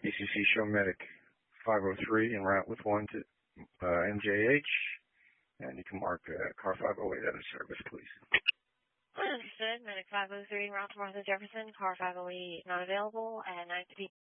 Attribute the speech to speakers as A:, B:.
A: ACC Show Medic 503 en route with 1 to MJH, and you can mark car 508 out of service, please.
B: Understood. Medic 503 en route to Martha Jefferson, car 508 not available, and 9 to